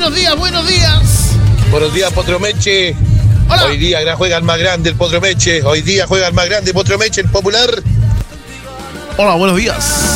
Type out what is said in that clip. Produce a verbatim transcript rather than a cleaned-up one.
buenos días, buenos días. Buenos días, Potro Meche. Hola. Hoy día juega el más grande, el Potro Meche. Hoy día juega el más grande, Potro Meche, el popular. Hola, buenos días.